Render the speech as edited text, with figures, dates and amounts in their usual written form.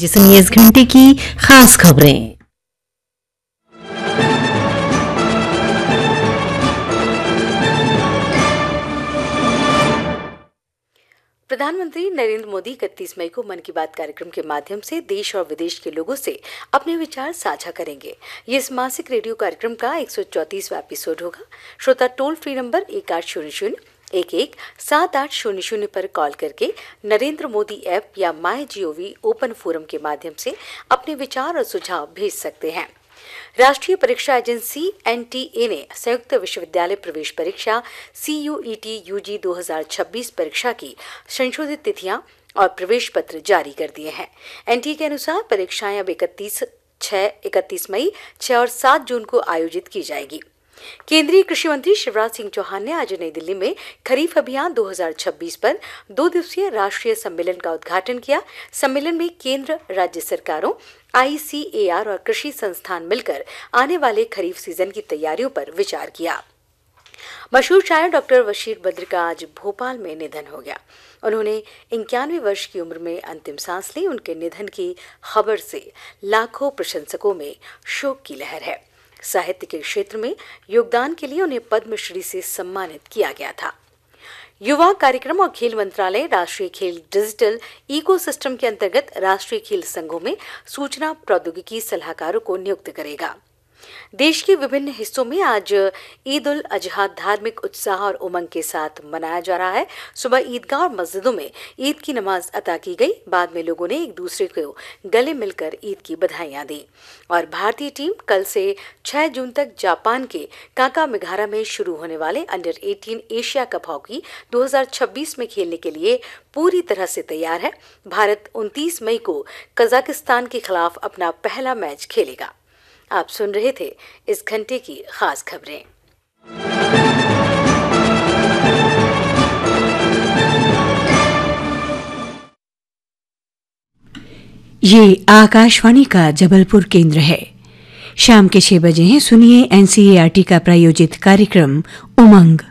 सुनिए इस घंटे की खास खबरें। प्रधानमंत्री नरेंद्र मोदी 31 मई को मन की बात कार्यक्रम के माध्यम से देश और विदेश के लोगों से अपने विचार साझा करेंगे। ये इस मासिक रेडियो कार्यक्रम का 134वां एपिसोड होगा। श्रोता टोल फ्री नंबर 1800-11-7800 पर कॉल करके नरेंद्र मोदी ऐप या MyGov ओपन फोरम के माध्यम से अपने विचार और सुझाव भेज सकते हैं। राष्ट्रीय परीक्षा एजेंसी NTA ने संयुक्त विश्वविद्यालय प्रवेश परीक्षा CUET UG 2026 परीक्षा की संशोधित तिथियां और प्रवेश पत्र जारी कर दिए हैं। NTA के अनुसार परीक्षाएं अब 31 मई, 6 और 7 जून को आयोजित की जाएगी। केंद्रीय कृषि मंत्री शिवराज सिंह चौहान ने आज नई दिल्ली में खरीफ अभियान 2026 पर 2 दिवसीय राष्ट्रीय सम्मेलन का उद्घाटन किया। सम्मेलन में केंद्र, राज्य सरकारों, ICAR और कृषि संस्थान मिलकर आने वाले खरीफ सीजन की तैयारियों पर विचार किया। मशहूर शायर डॉक्टर बशीर बद्र का आज भोपाल में निधन हो गया। उन्होंने 91 वर्ष की उम्र में अंतिम सांस ली। उनके निधन की खबर से लाखों प्रशंसकों में शोक की लहर है। साहित्य के क्षेत्र में योगदान के लिए उन्हें पद्मश्री से सम्मानित किया गया था। युवा कार्यक्रम और खेल मंत्रालय राष्ट्रीय खेल डिजिटल इकोसिस्टम के अंतर्गत राष्ट्रीय खेल संघों में सूचना प्रौद्योगिकी सलाहकारों को नियुक्त करेगा। देश के विभिन्न हिस्सों में आज ईद उल अजहा धार्मिक उत्साह और उमंग के साथ मनाया जा रहा है। सुबह ईदगाह और मस्जिदों में ईद की नमाज अता की गई। बाद में लोगों ने एक दूसरे को गले मिलकर ईद की बधाइयां दी। और भारतीय टीम कल से 6 जून तक जापान के काकामिगारा में शुरू होने वाले अंडर 18 एशिया कप हॉकी 2026 में खेलने के लिए पूरी तरह से तैयार है। भारत 29 मई को कजाकिस्तान के खिलाफ अपना पहला मैच खेलेगा। आप सुन रहे थे इस घंटे की खास खबरें। ये आकाशवाणी का जबलपुर केंद्र है। शाम के 6 बजे हैं। सुनिए NCERT का प्रायोजित कार्यक्रम उमंग।